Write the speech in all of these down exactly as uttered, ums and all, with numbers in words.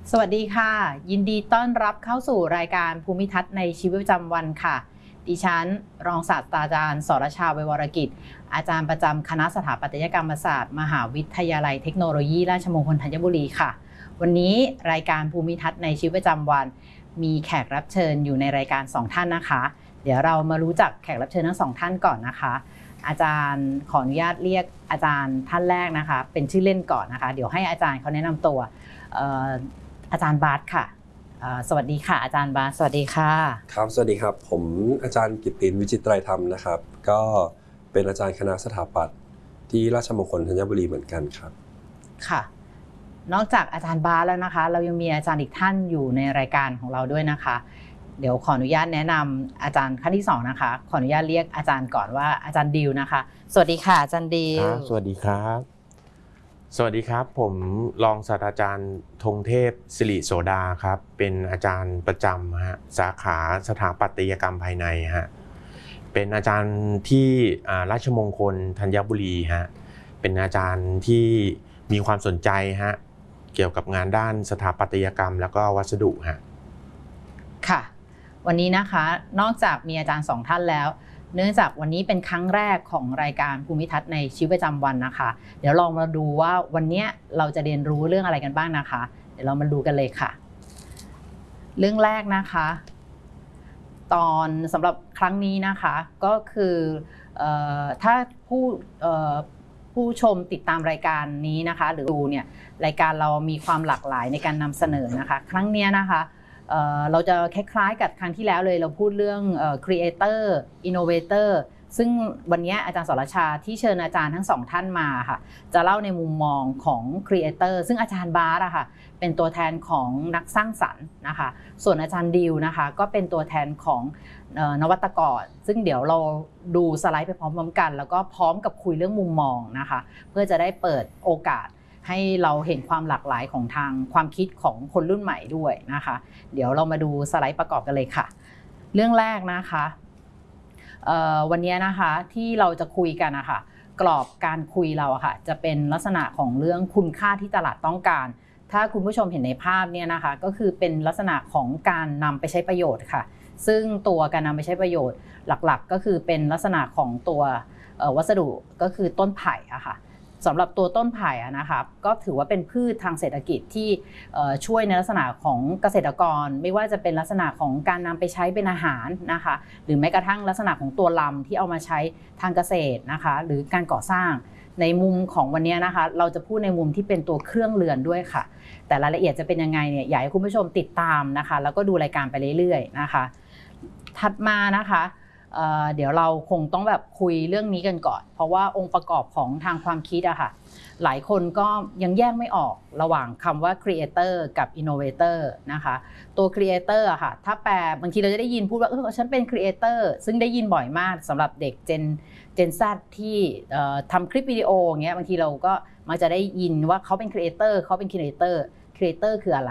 สวัสดีค่ะยินดีต้อนรับเข้าสู่รายการภูมิทัศน์ในชีวิตประจำวันค่ะดิฉันรองศาสตราจารย์สรชา ไวยวรกิจอาจารย์ประจำคณะสถาปัตยกรรมศาสตร์มหาวิทยาลัยเทคโนโลยีราชมงคลธัญบุรีค่ะวันนี้รายการภูมิทัศน์ในชีวิตประจำวันมีแขกรับเชิญอยู่ในรายการสองท่านนะคะเดี๋ยวเรามารู้จักแขกรับเชิญทั้งสองท่านก่อนนะคะอาจารย์ขออนุญาตเรียกอาจารย์ท่านแรกนะคะเป็นชื่อเล่นก่อนนะคะเดี๋ยวให้อาจารย์เขาแนะนำตัวอาจารย์บาสค่ะสวัสดีค่ะอาจารย์บาสสวัสดีค่ะครับสวัสดีครับผมอาจารย์กิตตินวิจิตรไตรธรรมนะครับก็เป็นอาจารย์คณะสถาปัตย์ที่ราชมงคลธัญบุรีเหมือนกันครับค่ะนอกจากอาจารย์บาสแล้วนะคะเรายังมีอาจารย์อีกท่านอยู่ในรายการของเราด้วยนะคะเดี๋ยวขออนุญาตแนะนำอาจารย์ท่านที่สองนะคะขออนุญาตเรียกอาจารย์ก่อนว่าอาจารย์ดิวนะคะสวัสดีค่ะอาจารย์ดิวสวัสดีครับสวัสดีครับผมรองศาสตราจารย์ธงเทพสิริโสดาครับเป็นอาจารย์ประจำฮะสาขาสถาปัตยกรรมภายในฮะเป็นอาจารย์ที่ราชมงคลธัญบุรีฮะเป็นอาจารย์ที่มีความสนใจฮะเกี่ยวกับงานด้านสถาปัตยกรรมแล้วก็วัสดุฮะค่ะวันนี้นะคะนอกจากมีอาจารย์สองท่านแล้วเนื่องจากวันนี้เป็นครั้งแรกของรายการภูมิทัศน์ในชีวิตประจำวันนะคะเดี๋ยวลองมาดูว่าวันนี้เราจะเรียนรู้เรื่องอะไรกันบ้างนะคะเดี๋ยวเรามาดูกันเลยค่ะเรื่องแรกนะคะตอนสำหรับครั้งนี้นะคะก็คือเอ่อถ้าผู้เอ่อผู้ชมติดตามรายการนี้นะคะหรือดูเนี่ยรายการเรามีความหลากหลายในการนำเสนอนะคะครั้งนี้นะคะเอ่อเราจะคล้ายๆกับครั้งที่แล้วเลยเราพูดเรื่องเอ่อ creator innovator ซึ่งวันนี้อาจารย์สรชาที่เชิญอาจารย์ทั้งสองท่านมาค่ะจะเล่าในมุมมองของ creator ซึ่งอาจารย์บาสอะค่ะเป็นตัวแทนของนักสร้างสรรค์นะคะส่วนอาจารย์ดิวนะคะก็เป็นตัวแทนของนวัตกรซึ่งเดี๋ยวเราดูสไลด์ไปพร้อมๆกันแล้วก็พร้อมกับคุยเรื่องมุมมองนะคะเพื่อจะได้เปิดโอกาสให้เราเห็นความหลากหลายของทางความคิดของคนรุ่นใหม่ด้วยนะคะเดี๋ยวเรามาดูสไลด์ประกอบกันเลยค่ะเรื่องแรกนะคะวันนี้นะคะที่เราจะคุยกันนะคะกรอบการคุยเราอะค่ะจะเป็นลักษณะของเรื่องคุณค่าที่ตลาดต้องการถ้าคุณผู้ชมเห็นในภาพเนี่ยนะคะก็คือเป็นลักษณะของการนำไปใช้ประโยชน์ค่ะซึ่งตัวการนำไปใช้ประโยชน์หลักๆก็คือเป็นลักษณะของตัววัสดุก็คือต้นไผ่อะค่ะสำหรับตัวต้นไผ่นะครับก็ถือว่าเป็นพืชทางเศรษฐกิจที่ช่วยในลักษณะของเกษตรกรไม่ว่าจะเป็นลักษณะของการนำไปใช้เป็นอาหารนะคะหรือแม้กระทั่งลักษณะของตัวลำที่เอามาใช้ทางเกษตรนะคะหรือการก่อสร้างในมุมของวันนี้นะคะเราจะพูดในมุมที่เป็นตัวเครื่องเรือนด้วยค่ะแต่รายละเอียดจะเป็นยังไงเนี่ยอยากให้คุณผู้ชมติดตามนะคะแล้วก็ดูรายการไปเรื่อยๆนะคะถัดมานะคะเ, เดี๋ยวเราคงต้องแบบคุยเรื่องนี้กันก่อนเพราะว่าองค์ประกอบของทางความคิดอะค่ะหลายคนก็ยังแยกไม่ออกระหว่างคำว่า creator กับ innovator นะคะตัว creator อะค่ะถ้าแปลบางทีเราจะได้ยินพูดว่าเออฉันเป็น creator ซึ่งได้ยินบ่อยมากสำหรับเด็ก Gen Gen Z ที่ทำคลิปวิดีโออย่างเงี้ยบางทีเราก็มักจะได้ยินว่าเขาเป็น creator เขาเป็น creator creator คืออะไร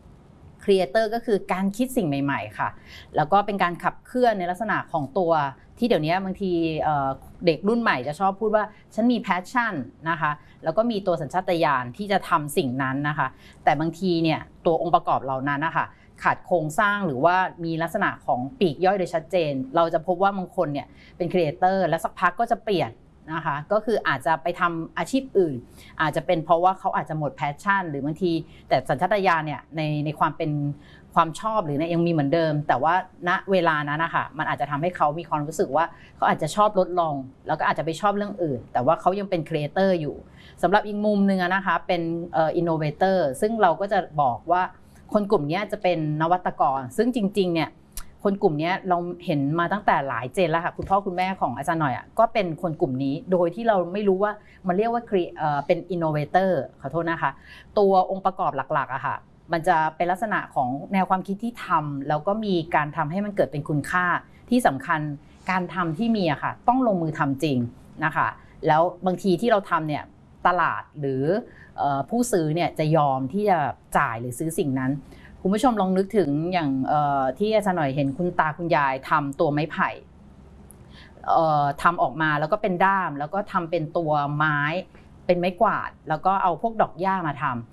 Creator ก็คือการคิดสิ่งใหม่ๆค่ะแล้วก็เป็นการขับเคลื่อนในลักษณะของตัวที่เดี๋ยวนี้บางทีเด็กรุ่นใหม่จะชอบพูดว่าฉันมี passion นะคะแล้วก็มีตัวสัญชาตญาณที่จะทำสิ่งนั้นนะคะแต่บางทีเนี่ยตัวองค์ประกอบเหล่านั้นนะคะขาดโครงสร้างหรือว่ามีลักษณะของปีกย่อยโดยชัดเจนเราจะพบว่าบางคนเนี่ยเป็น Creator และสักพักก็จะเปลี่ยนนะคะก็คืออาจจะไปทำอาชีพอื่นอาจจะเป็นเพราะว่าเขาอาจจะหมดแพชชั่นหรือบางทีแต่สัญชาตญาณเนี่ยในในความเป็นความชอบหรือเนี่ยยังมีเหมือนเดิมแต่ว่าณเวลานั้นนะคะมันอาจจะทำให้เขามีความรู้สึกว่าเขาอาจจะชอบลดลงแล้วก็อาจจะไปชอบเรื่องอื่นแต่ว่าเขายังเป็นครีเอเตอร์อยู่สำหรับอีกมุมหนึ่งนะคะเป็นเอ่ออินโนเวเตอร์ซึ่งเราก็จะบอกว่าคนกลุ่มนี้จะเป็นนวัตกรซึ่งจริงๆเนี่ยคนกลุ่มนี้เราเห็นมาตั้งแต่หลายเจนแล้วค่ะคุณพ่อคุณแม่ของอาจารย์หน่อยอ่ะก็เป็นคนกลุ่มนี้โดยที่เราไม่รู้ว่ามันเรียกว่าเป็นอินโนเวเตอร์ขอโทษนะคะตัวองค์ประกอบหลักๆอะค่ะมันจะเป็นลักษณะของแนวความคิดที่ทำแล้วก็มีการทำให้มันเกิดเป็นคุณค่าที่สำคัญการทำที่มีอะค่ะต้องลงมือทำจริงนะคะแล้วบางทีที่เราทำเนี่ยตลาดหรือผู้ซื้อเนี่ยจะยอมที่จะจ่ายหรือซื้อสิ่งนั้นคุณผู้ชมลองนึกถึงอย่างที่อาจารย์หน่อยเห็นคุณตาคุณยายทำตัวไม้ไผ่ทำออกมาแล้วก็เป็นด้ามแล้วก็ทำเป็นตัวไม้เป็นไม้กวาดแล้วก็เอาพวกดอกหญ้ามาทำ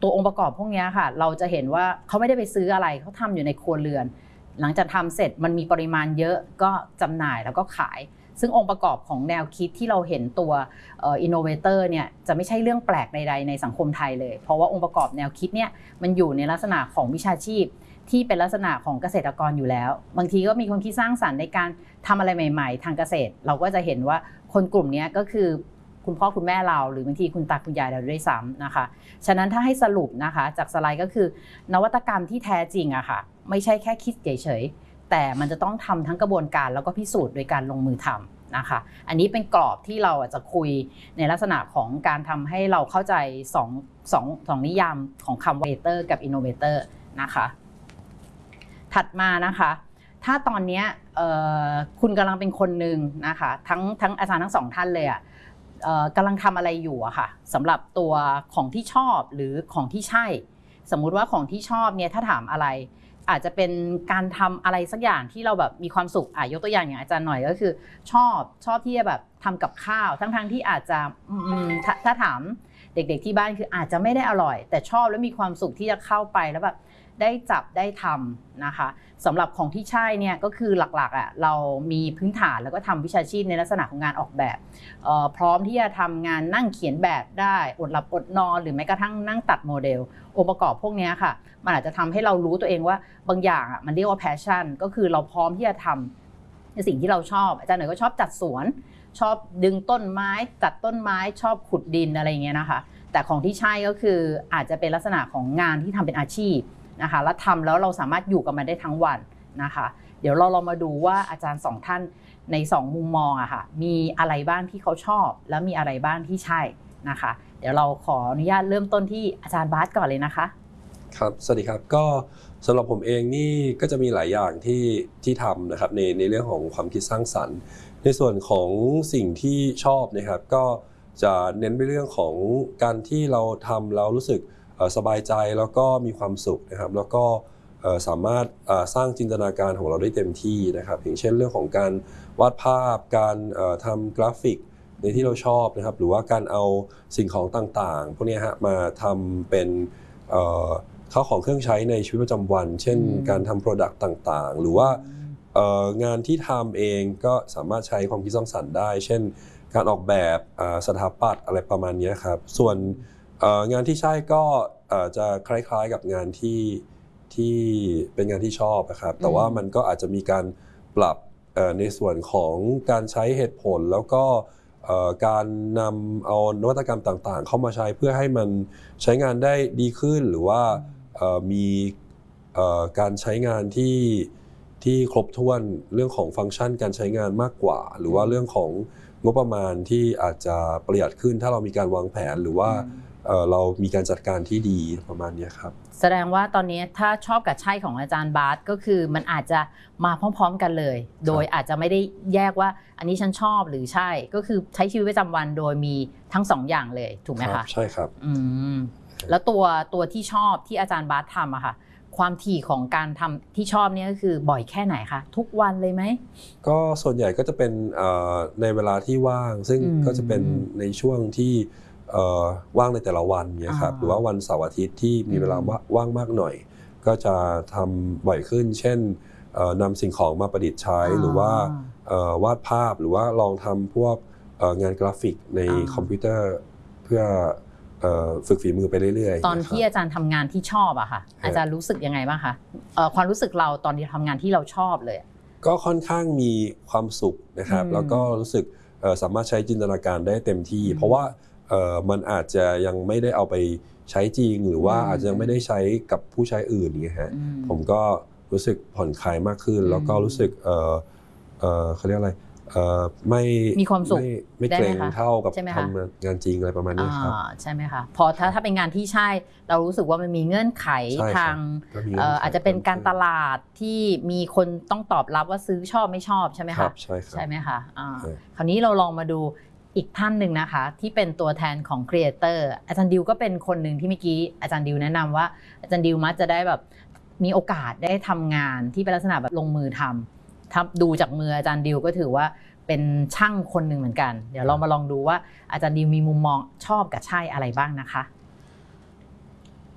ตัวองค์ประกอบพวกนี้ค่ะเราจะเห็นว่าเขาไม่ได้ไปซื้ออะไรเขาทำอยู่ในครัวเรือนหลังจากทำเสร็จมันมีปริมาณเยอะก็จำหน่ายแล้วก็ขายซึ่งองค์ประกอบของแนวคิดที่เราเห็นตัวอินโนเวเตอร์เนี่ยจะไม่ใช่เรื่องแปลกใดๆในสังคมไทยเลยเพราะว่าองค์ประกอบแนวคิดเนี่ยมันอยู่ในลักษณะของวิชาชีพที่เป็นลักษณะของเกษตรกรอยู่แล้วบางทีก็มีคนคิดสร้างสรรค์ในการทำอะไรใหม่ๆทางเกษตรเราก็จะเห็นว่าคนกลุ่มนี้ก็คือคุณพ่อคุณแม่เราหรือบางทีคุณตาคุณยายเราด้วยซ้ำนะคะฉะนั้นถ้าให้สรุปนะคะจากสไลด์ก็คือนวัตกรรมที่แท้จริงอะค่ะไม่ใช่แค่คิดเฉยๆแต่มันจะต้องทำทั้งกระบวนการแล้วก็พิสูจน์โดยการลงมือทำนะคะอันนี้เป็นกรอบที่เราจะคุยในลักษณะของการทำให้เราเข้าใจสอง สอง สองนิยามของคำว่า innovator กับ innovator นะคะถัดมานะคะถ้าตอนนี้คุณกำลังเป็นคนหนึ่งนะคะทั้งทั้งอาจารย์ทั้งสองท่านเลยอะกำลังทำอะไรอยู่อะค่ะสำหรับตัวของที่ชอบหรือของที่ใช่สมมุติว่าของที่ชอบเนี่ยถ้าถามอะไรอาจจะเป็นการทำอะไรสักอย่างที่เราแบบมีความสุขอ่ะยกตัวอย่างอย่างอาจารย์หน่อยก็คือชอบชอบที่จะแบบทำกับข้าวทั้งๆ ท, ที่อาจจะถถ้าถามเด็กๆที่บ้านคืออาจจะไม่ได้อร่อยแต่ชอบและมีความสุขที่จะเข้าไปแล้วแบบได้จับได้ทำนะคะสำหรับของที่ใช่เนี่ยก็คือหลักๆอ่ะเรามีพื้นฐานแล้วก็ทำวิชาชีพในลักษณะของงานออกแบบพร้อมที่จะทำงานนั่งเขียนแบบได้อดหลับอดนอนหรือแม้กระทั่งนั่งตัดโมเดลองค์ประกอบพวกนี้ค่ะมันอาจจะทำให้เรารู้ตัวเองว่าบางอย่างอ่ะมันเรียกว่า passion ก็คือเราพร้อมที่จะทำในสิ่งที่เราชอบอาจารย์หน่อยก็ชอบจัดสวนชอบดึงต้นไม้ตัดต้นไม้ชอบขุดดินอะไรอย่างเงี้ยนะคะแต่ของที่ใช่ก็คืออาจจะเป็นลักษณะของงานที่ทำเป็นอาชีพนะคะแล้วทำแล้วเราสามารถอยู่กับมันได้ทั้งวันนะคะเดี๋ยวเราลองมาดูว่าอาจารย์สองท่านในสองมุมมองอะค่ะมีอะไรบ้างที่เขาชอบแล้วมีอะไรบ้างที่ใช่นะคะเดี๋ยวเราขออนุญาตเริ่มต้นที่อาจารย์บาสก่อนเลยนะคะครับสวัสดีครับก็สำหรับผมเองนี่ก็จะมีหลายอย่างที่ที่ทำนะครับในในเรื่องของความคิดสร้างสรรค์ในส่วนของสิ่งที่ชอบนะครับก็จะเน้นไปเรื่องของการที่เราทำแล้วรู้สึกสบายใจแล้วก็มีความสุขนะครับแล้วก็สามารถสร้างจินตนาการของเราได้เต็มที่นะครับอย่างเช่นเรื่องของการวาดภาพการทำกราฟิกในที่เราชอบนะครับหรือว่าการเอาสิ่งของต่างๆพวกนี้ฮะมาทำเป็นข้าวของเครื่องใช้ในชีวิตประจำวันเช่นการทำโปรดักต์ต่างๆหรือว่างานที่ทำเองก็สามารถใช้ความคิดสร้างสรรค์ได้เช่นการออกแบบสถาปัตย์อะไรประมาณนี้ครับส่วนงานที่ใช่ก็จะคล้ายๆกับงานที่ที่เป็นงานที่ชอบนะครับแต่ว่ามันก็อาจจะมีการปรับในส่วนของการใช้เหตุผลแล้วก็การนำเอานวัตกรรมต่างๆเข้ามาใช้เพื่อให้มันใช้งานได้ดีขึ้นหรือว่ามีการใช้งานที่ที่ครบถ้วนเรื่องของฟังก์ชันการใช้งานมากกว่าหรือว่าเรื่องของงบประมาณที่อาจจะประหยัดขึ้นถ้าเรามีการวางแผนหรือว่าเรามีการจัดการที่ดีประมาณนี้ครับแสดงว่าตอนนี้ถ้าชอบกับใช่ของอาจารย์บาสก็คือมันอาจจะมาพร้อมๆกันเลยโดยอาจจะไม่ได้แยกว่าอันนี้ฉันชอบหรือใช่ก็คือใช้ชีวิตประจำวันโดยมีทั้งสองอย่างเลยถูกไหมคะใช่ครับอืมแล้วตัวตัวที่ชอบที่อาจารย์บาสทำอะค่ะความถี่ของการทำที่ชอบนี่ก็คือบ่อยแค่ไหนคะทุกวันเลยไหมก็ส่วนใหญ่ก็จะเป็นในเวลาที่ว่างซึ่งก็จะเป็นในช่วงที่ว่างในแต่ละวันเนี่ยครับหรือว่าวันเสาร์อาทิตย์ที่มีเวลาว่างมากหน่อยก็จะทำบ่อยขึ้นเช่นนำสิ่งของมาประดิษฐ์ใช้หรือว่าวาดภาพหรือว่าลองทำพวกงานกราฟิกในคอมพิวเตอร์เพื่อฝึกฝีมือไปเรื่อยๆตอนที่อาจารย์ทำงานที่ชอบอะค่ะอาจารย์รู้สึกยังไงบ้างคะความรู้สึกเราตอนที่ทำงานที่เราชอบเลยก็ค่อนข้างมีความสุขนะครับแล้วก็รู้สึกสามารถใช้จินตนาการได้เต็มที่เพราะว่ามันอาจจะยังไม่ได้เอาไปใช้จริงหรือว่าอาจจะยังไม่ได้ใช้กับผู้ใช้อื่นอย่างเงี้ยฮะผมก็รู้สึกผ่อนคลายมากขึ้นแล้วก็รู้สึกเออเออเขาเรียกอะไรไม่มีความสุขไม่ไม่เกรงเท่ากับทำงานจริงอะไรประมาณนี้ครับใช่ไหมคะพอถ้าถ้าเป็นงานที่ใช่เรารู้สึกว่ามันมีเงื่อนไขทางอาจจะเป็นการตลาดที่มีคนต้องตอบรับว่าซื้อชอบไม่ชอบใช่ไหมคะใช่ใช่ไหมคะคราวนี้เราลองมาดูอีกท่านหนึ่งนะคะที่เป็นตัวแทนของครีเอเตอร์อาจารย์ดิวก็เป็นคนหนึ่งที่เมื่อกี้อาจารย์ดิวแนะนำว่าอาจารย์ดิวมักจะได้แบบมีโอกาสได้ทำงานที่เป็นลักษณะแบบลงมือทำทำดูจากมืออาจารย์ดิวก็ถือว่าเป็นช่างคนหนึ่งเหมือนกันเดี๋ยวเรามาลองดูว่าอาจารย์ดิวมีมุมมองชอบกับใช่อะไรบ้างนะคะ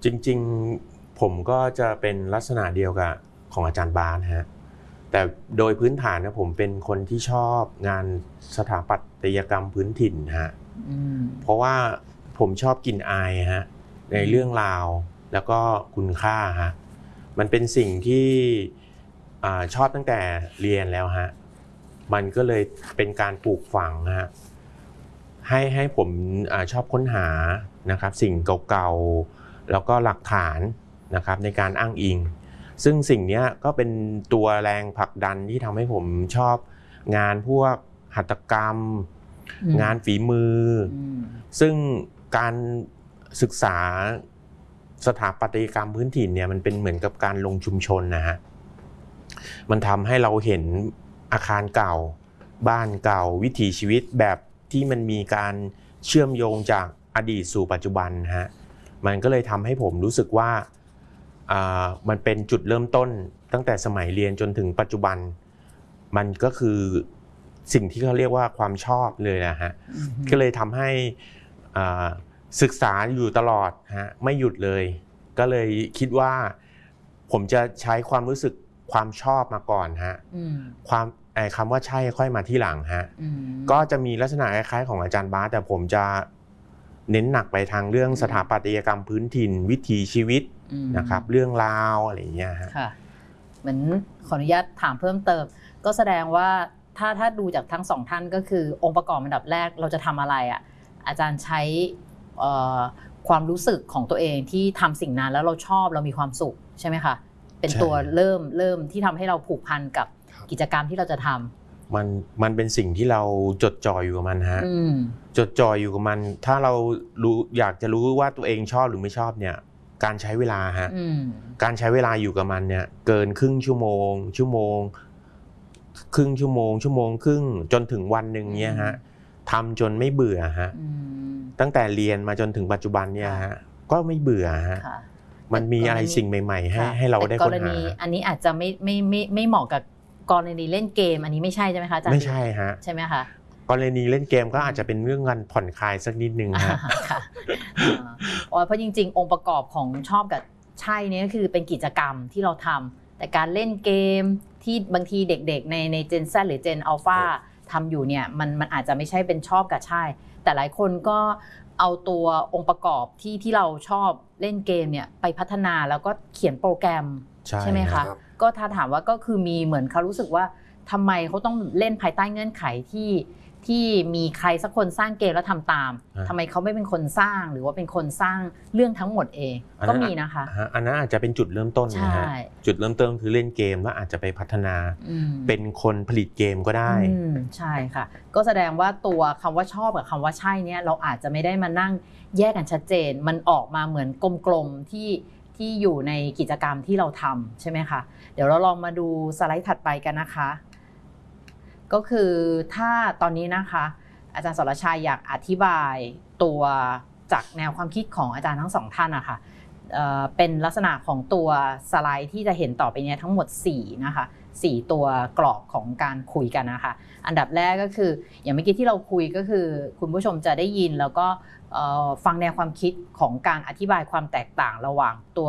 จริงๆผมก็จะเป็นลักษณะเดียวกับของอาจารย์บาสฮะแต่โดยพื้นฐานนะผมเป็นคนที่ชอบงานสถาปัตยกรรมพื้นถิ่นฮะเพราะว่าผมชอบกลิ่นอายฮะในเรื่องราวแล้วก็คุณค่าฮะมันเป็นสิ่งที่ชอบตั้งแต่เรียนแล้วฮะมันก็เลยเป็นการปลูกฝังฮะให้ให้ผมอชอบค้นหานะครับสิ่งเก่าๆแล้วก็หลักฐานนะครับในการอ้างอิงซึ่งสิ่งนี้ก็เป็นตัวแรงผลักดันที่ทำให้ผมชอบงานพวกหัตถกรรมงานฝีมือซึ่งการศึกษาสถาปัตยกรรมพื้นถิ่นเนี่ยมันเป็นเหมือนกับการลงชุมชนนะฮะมันทำให้เราเห็นอาคารเก่าบ้านเก่าวิถีชีวิตแบบที่มันมีการเชื่อมโยงจากอดีตสู่ปัจจุบันฮะมันก็เลยทำให้ผมรู้สึกว่าอ่ามันเป็นจุดเริ่มต้นตั้งแต่สมัยเรียนจนถึงปัจจุบันมันก็คือสิ่งที่เขาเรียกว่าความชอบเลยนะฮะ mm-hmm. ก็เลยทำให้อ่าศึกษาอยู่ตลอดฮะไม่หยุดเลยก็เลยคิดว่าผมจะใช้ความรู้สึกความชอบมาก่อนฮะ mm. ความไอ้คำว่าใช่ค่อยมาที่หลังฮะ mm. ก็จะมีลักษณะคล้ายๆของอาจารย์บาสแต่ผมจะเน้นหนักไปทางเรื่องสถาปัตยกรรมพื้นถิ่นวิถีชีวิต mm. นะครับเรื่องราวอะไรอย่างเงี้ยฮะค่ะเหมือนขออนุญาตถามเพิ่มเติมก็แสดงว่าถ้าถ้าดูจากทั้งสองท่านก็คือองค์ประกอบอันดับแรกเราจะทำอะไรอ่ะอาจารย์ใช้ความรู้สึกของตัวเองที่ทำสิ่งนั้นแล้วเราชอบเรามีความสุขใช่ไหมคะเป็นตัวเริ่มเริ่มที่ทำให้เราผูกพันกับกิจกรรมที่เราจะทำมันมันเป็นสิ่งที่เราจดจ่ออยู่กับมันฮะจดจ่ออยู่กับมันถ้าเรารู้อยากจะรู้ว่าตัวเองชอบหรือไม่ชอบเนี่ยการใช้เวลาฮะการใช้เวลาอยู่กับมันเนี่ยเกินครึ่งชั่วโมงชั่วโมงครึ่งชั่วโมงชั่วโมงครึ่งจนถึงวันหนึ่งเนี่ยฮะทำจนไม่เบื่อฮะตั้งแต่เรียนมาจนถึงปัจจุบันเนี่ยฮะก็ไม่เบื่อฮะมันมีอะไรสิ่งใหม่ๆให้ให้เราได้ค้นหากรณีอันนี้อาจจะไม่ไม่ไม่ไม่เหมาะกับกรณีเล่นเกมอันนี้ไม่ใช่ใช่ไหมคะอาจารย์ไม่ใช่ฮะใช่ไหมคะกรณีเล่นเกมก็อาจจะเป็นเรื่องการผ่อนคลายสักนิดนึงฮะเพราะจริงๆองค์ประกอบของชอบกับใช่เนี่ยก็คือเป็นกิจกรรมที่เราทำแต่การเล่นเกมที่บางทีเด็กๆในใน Gen Z หรือ Gen Alpha ทำอยู่เนี่ยมันมันอาจจะไม่ใช่เป็นชอบกับใช่แต่หลายคนก็เอาตัวองค์ประกอบที่ที่เราชอบเล่นเกมเนี่ยไปพัฒนาแล้วก็เขียนโปรแกรมใช่ไหมคะก็ถ้าถามว่าก็คือมีเหมือนเขารู้สึกว่าทำไมเขาต้องเล่นภายใต้เงื่อนไขที่ที่มีใครสักคนสร้างเกมแล้วทำตามทำไมเขาไม่เป็นคนสร้างหรือว่าเป็นคนสร้างเรื่องทั้งหมดเองก็มีนะคะอันนั้นอาจจะเป็นจุดเริ่มต้นนะฮะจุดเริ่มต้นคือเล่นเกมแล้วอาจจะไปพัฒนาเป็นคนผลิตเกมก็ได้ใช่ค่ะก็แสดงว่าตัวคำว่าชอบกับคำว่าใช่เนี่ยเราอาจจะไม่ได้มานั่งแยกกันชัดเจนมันออกมาเหมือนกลมๆที่ที่อยู่ในกิจกรรมที่เราทำใช่ไหมคะเดี๋ยวเราลองมาดูสไลด์ถัดไปกันนะคะก็คือถ้าตอนนี้นะคะอาจารย์สรชัยอยากอธิบายตัวจากแนวความคิดของอาจารย์ทั้งสองท่านนะคะเอ่อเป็นลักษณะของตัวสไลด์ที่จะเห็นต่อไปนี้ทั้งหมดสี่นะคะสี่ตัวกรอบของการคุยกันนะคะอันดับแรกก็คืออย่างเมื่อกี้ที่เราคุยก็คือคุณผู้ชมจะได้ยินแล้วก็ฟังแนวความคิดของการอธิบายความแตกต่างระหว่างตัว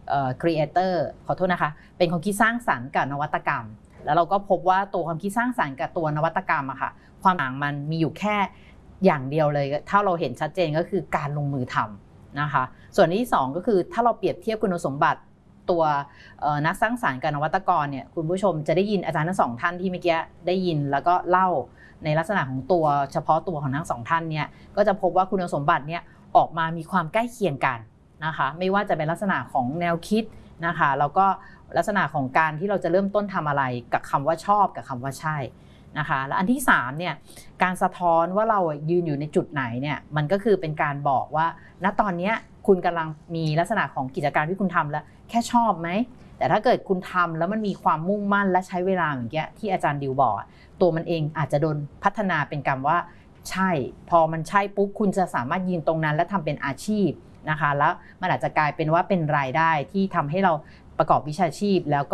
creator ขอโทษนะคะเป็นความคิดสร้างสรรค์กับนวัตกรรมแล้วเราก็พบว่าตัวความคิดสร้างสรรค์กับตัวนวัตกรรมอะค่ะความต่างมันมีอยู่แค่อย่างเดียวเลยถ้าเราเห็นชัดเจนก็คือการลงมือทำนะคะส่วนที่สองก็คือถ้าเราเปรียบเทียบคุณสมบัติตัวนักสร้างสรรค์กับนวัตกรเนี่ยคุณผู้ชมจะได้ยินอาจารย์ทั้งสองท่านที่เมื่อกี้ได้ยินแล้วก็เล่าในลักษณะของตัวเฉพาะตัวของทั้งสองท่านเนี่ยก็จะพบว่าคุณสมบัติเนี่ยออกมามีความใกล้เคียงกันนะคะไม่ว่าจะเป็นลักษณะของแนวคิดนะคะแล้วก็ลักษณะของการที่เราจะเริ่มต้นทำอะไรกับคำว่าชอบกับคำว่าใช่นะคะและอันที่สามเนี่ยการสะท้อนว่าเรายืนอยู่ในจุดไหนเนี่ยมันก็คือเป็นการบอกว่าณตอนนี้คุณกำลังมีลักษณะของกิจการที่คุณทำแล้วแค่ชอบไหมแต่ถ้าเกิดคุณทำแล้วมันมีความมุ่งมั่นและใช้เวลาอย่างเงี้ยที่อาจารย์ดิวบอกตัวมันเองอาจจะโดนพัฒนาเป็นคำว่าใช่พอมันใช่ปุ๊บคุณจะสามารถยืนตรงนั้นและทำเป็นอาชีพนะคะแล้วมันอาจจะกลายเป็นว่าเป็นรายได้ที่ทำให้เราประกอบวิชาชีพแล้ว